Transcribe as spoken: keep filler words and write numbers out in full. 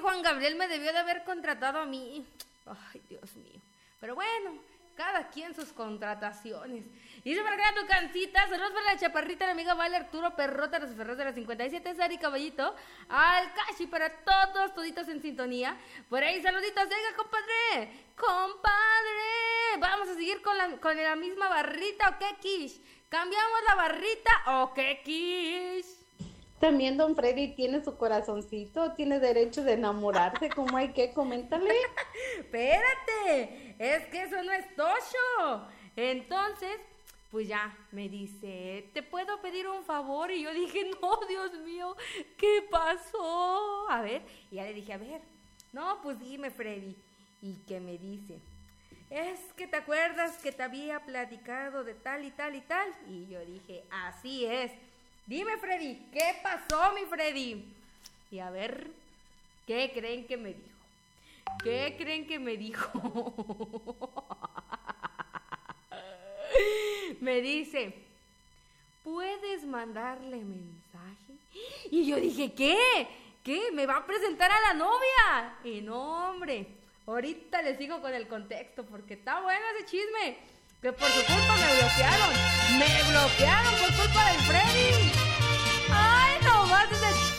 Juan Gabriel me debió de haber contratado a mí. Ay, Dios mío. Pero bueno, cada quien sus contrataciones. Y dice para acá tu cancita, saludos para la chaparrita, la amiga Vale, Arturo Perrota, los Ferros de la cincuenta y siete, Sari Caballito, al Cashi, para todos, toditos en sintonía. Por ahí, saluditos, venga, compadre, compadre. Vamos a seguir con la, con la misma barrita, ¿o qué, Kish? ¿Cambiamos la barrita o qué, Kish? También don Freddy tiene su corazoncito, tiene derecho de enamorarse, ¿cómo hay que? Coméntale. Espérate, es que eso no es tocho. Entonces, pues ya, me dice, ¿te puedo pedir un favor? Y yo dije, no, Dios mío, ¿qué pasó? A ver, y ya le dije, a ver, no, pues dime, Freddy. Y que me dice, es que te acuerdas que te había platicado de tal y tal y tal. Y yo dije, así es. Dime, Freddy, ¿qué pasó, mi Freddy? Y a ver, ¿qué creen que me dijo? ¿Qué creen que me dijo? Me dice, ¿puedes mandarle mensaje? Y yo dije, ¿qué? ¿Qué? ¿Me va a presentar a la novia? Y no, hombre, ahorita le sigo con el contexto porque está bueno ese chisme. Que por su culpa me bloquearon. Me bloquearon por culpa del Freddy. Ay, no más ese